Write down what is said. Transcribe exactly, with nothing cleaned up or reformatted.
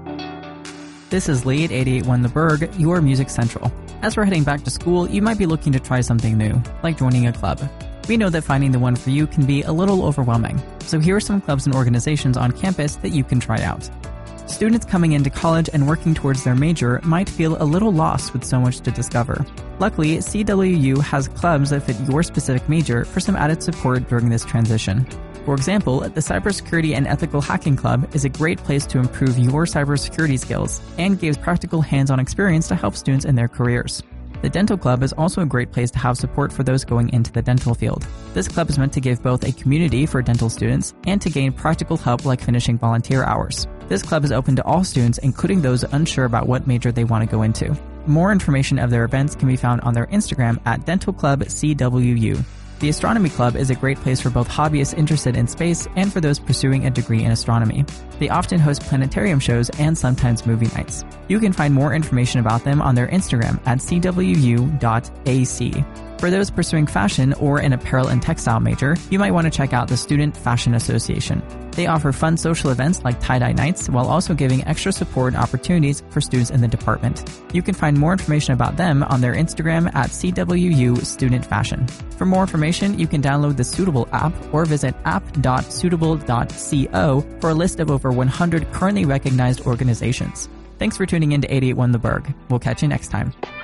This is Lee at eighty-eight point one The Berg, your Music Central. As we're heading back to school, you might be looking to try something new, like joining a club. We know that finding the one for you can be a little overwhelming, so here are some clubs and organizations on campus that you can try out. Students coming into college and working towards their major might feel a little lost with so much to discover. Luckily, C W U has clubs that fit your specific major for some added support during this transition. For example, the Cybersecurity and Ethical Hacking Club is a great place to improve your cybersecurity skills and gives practical hands-on experience to help students in their careers. The Dental Club is also a great place to have support for those going into the dental field. This club is meant to give both a community for dental students and to gain practical help like finishing volunteer hours. This club is open to all students, including those unsure about what major they want to go into. More information of their events can be found on their Instagram at Dental Club C W U. The Astronomy Club is a great place for both hobbyists interested in space and for those pursuing a degree in astronomy. They often host planetarium shows and sometimes movie nights. You can find more information about them on their Instagram at C W U dot A C. For those pursuing fashion or an apparel and textile major, you might want to check out the Student Fashion Association. They offer fun social events like tie-dye nights while also giving extra support and opportunities for students in the department. You can find more information about them on their Instagram at C W U Student Fashion. For more information, you can download the Suitable app or visit app dot suitable dot co for a list of over one hundred currently recognized organizations. Thanks for tuning in to eighty-eight point one The Berg. We'll catch you next time.